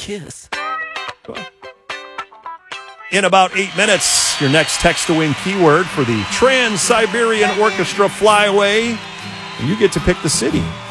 kiss. In about 8 minutes, your next text to win keyword for the Trans-Siberian Orchestra Flyaway, and you get to pick the city.